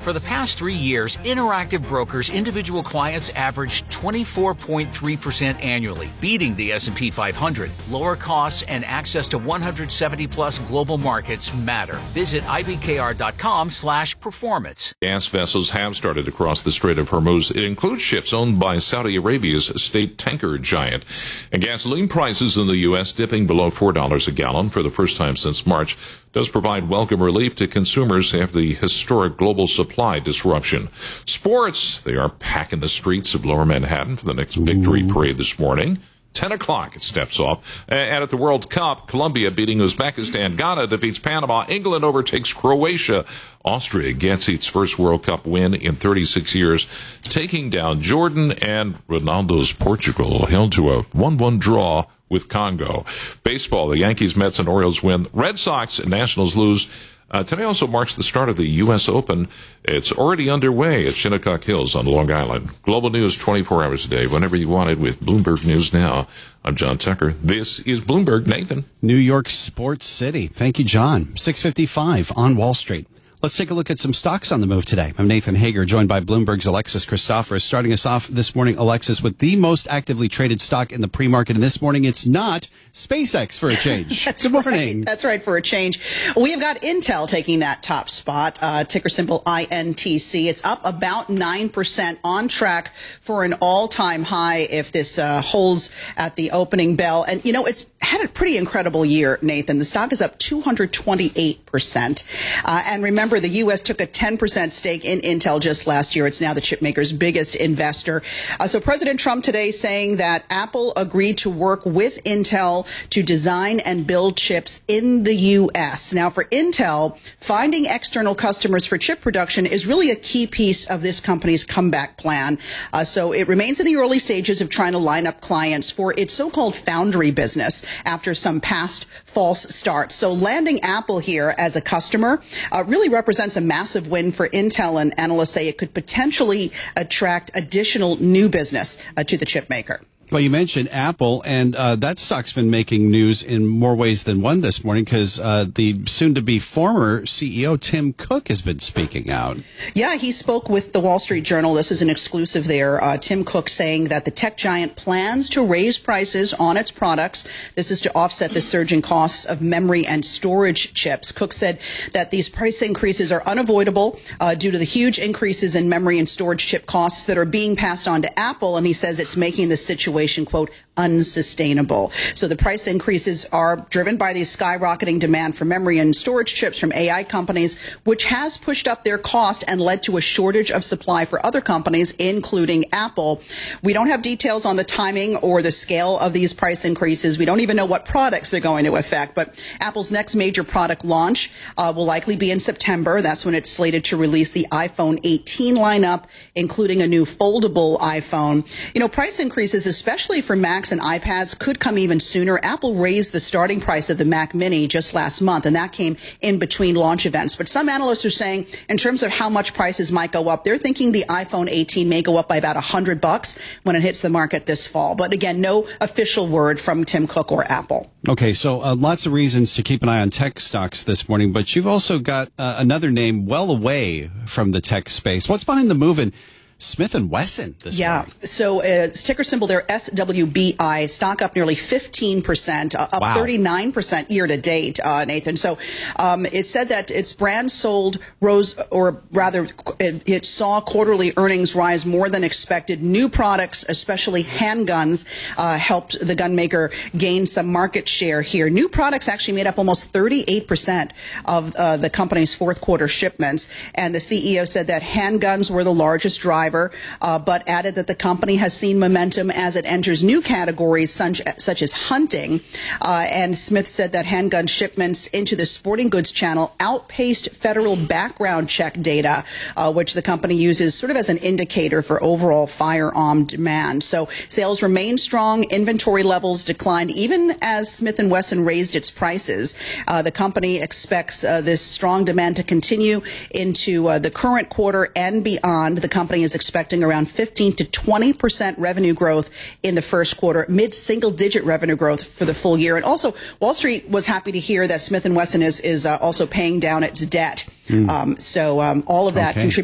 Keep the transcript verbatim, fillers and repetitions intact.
For the past three years, Interactive Brokers individual clients averaged twenty-four point three percent annually, beating the S and P five hundred. Lower costs and access to one hundred seventy plus global markets matter. Visit I B K R dot com slash performance. Gas vessels have started to cross the Strait of Hormuz. It includes ships owned by Saudi Arabia's state tanker giant. And gasoline prices in the U S dipping below four dollars a gallon for the first time since March does provide welcome relief to consumers after the historic global supply disruption. Sports, they are packing the streets of Lower Manhattan for the next victory parade this morning. ten o'clock it steps off. And at the World Cup, Colombia beating Uzbekistan. Ghana defeats Panama. England overtakes Croatia. Austria gets its first World Cup win in thirty-six years, taking down Jordan, and Ronaldo's Portugal held to a one one draw with Congo. Baseball, the Yankees, Mets, and Orioles win. Red Sox and Nationals lose. Uh, today also marks the start of the U S Open. It's already underway at Shinnecock Hills on Long Island. Global news twenty-four hours a day, whenever you want it, with Bloomberg News Now. I'm John Tucker. This is Bloomberg. Nathan. New York Sports City. Thank you, John. six fifty-five on Wall Street. Let's take a look at some stocks on the move today. I'm Nathan Hager, joined by Bloomberg's Alexis Christoforous. Starting us off this morning, Alexis, with the most actively traded stock in the pre-market. And this morning, it's not SpaceX for a change. That's Good morning. Right. That's right, for a change. We have got Intel taking that top spot, uh, ticker symbol I N T C. It's up about nine percent, on track for an all-time high if this uh, holds at the opening bell. And, you know, it's had a pretty incredible year, Nathan. The stock is up two hundred twenty-eight percent. Uh, and remember, the U S took a ten percent stake in Intel just last year. It's now the chipmaker's biggest investor. Uh, so President Trump today saying that Apple agreed to work with Intel to design and build chips in the U S. Now, for Intel, finding external customers for chip production is really a key piece of this company's comeback plan. Uh, so it remains in the early stages of trying to line up clients for its so-called foundry business after some past false starts. So landing Apple here as a customer uh, really represents a massive win for Intel, and analysts say it could potentially attract additional new business uh, to the chip maker. Well, you mentioned Apple, and uh, that stock's been making news in more ways than one this morning because uh, the soon-to-be former C E O, Tim Cook, has been speaking out. Yeah, he spoke with the Wall Street Journal. This is an exclusive there. Uh, Tim Cook saying that the tech giant plans to raise prices on its products. This is to offset the surging costs of memory and storage chips. Cook said that these price increases are unavoidable uh, due to the huge increases in memory and storage chip costs that are being passed on to Apple, and he says it's making the situation quote, unsustainable. So the price increases are driven by the skyrocketing demand for memory and storage chips from A I companies, which has pushed up their cost and led to a shortage of supply for other companies, including Apple. We don't have details on the timing or the scale of these price increases. We don't even know what products they're going to affect, but Apple's next major product launch uh, will likely be in September. That's when it's slated to release the iPhone eighteen lineup, including a new foldable iPhone. You know, price increases, especially for Macs and iPads, could come even sooner. Apple raised the starting price of the Mac Mini just last month, and that came in between launch events. But some analysts are saying, in terms of how much prices might go up, they're thinking the iPhone eighteen may go up by about one hundred bucks when it hits the market this fall. But again, no official word from Tim Cook or Apple. Okay, so uh, lots of reasons to keep an eye on tech stocks this morning, but you've also got uh, another name well away from the tech space. What's behind the move in Smith and Wesson this yeah. morning? So uh, ticker symbol there, S W B I, stock up nearly fifteen percent, uh, up Wow. thirty-nine percent year to date, uh, Nathan. So um, it said that its brand sold rose, or rather it, it saw quarterly earnings rise more than expected. New products, especially handguns, uh, helped the gun maker gain some market share here. New products actually made up almost thirty-eight percent of uh, the company's fourth quarter shipments. And the C E O said that handguns were the largest driver. Uh, but added that the company has seen momentum as it enters new categories such, such as hunting. Uh, and Smith said that handgun shipments into the sporting goods channel outpaced federal background check data, uh, which the company uses sort of as an indicator for overall firearm demand. So sales remain strong. Inventory levels declined even as Smith and Wesson raised its prices. Uh, the company expects uh, this strong demand to continue into uh, the current quarter and beyond. The company is expecting around fifteen to twenty percent revenue growth in the first quarter, mid-single digit revenue growth for the full year. And also, Wall Street was happy to hear that Smith and Wesson is, is uh, also paying down its debt. Mm. Um, so um, all of that okay. contributes